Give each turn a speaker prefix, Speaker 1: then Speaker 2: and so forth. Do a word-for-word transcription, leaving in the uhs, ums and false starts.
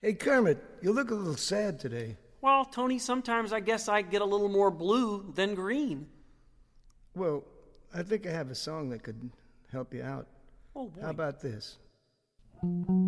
Speaker 1: Hey, Kermit, you look a little sad today.
Speaker 2: Well, Tony, sometimes I guess I get a little more blue than green.
Speaker 1: Well, I think I have a song that could help you out.
Speaker 2: Oh, boy.
Speaker 1: How about this?